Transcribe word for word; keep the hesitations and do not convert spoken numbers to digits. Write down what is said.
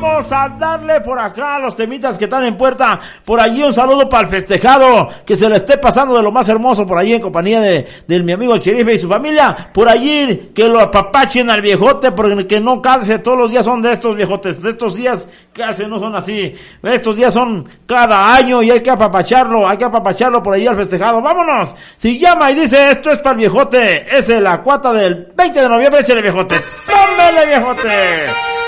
Vamos a darle por acá a los temitas que están en puerta. Por allí un saludo para el festejado, que se le esté pasando de lo más hermoso por allí en compañía de, de mi amigo el sheriff y su familia. Por allí que lo apapachen al viejote, porque no canse, todos los días son de estos viejotes. De estos días que hacen no son así. Estos días son cada año y hay que apapacharlo, hay que apapacharlo por allí al festejado. Vámonos. Si llama y dice esto es para el viejote, es la cuata del veinte de noviembre, échale viejote. ¡Tómele viejote!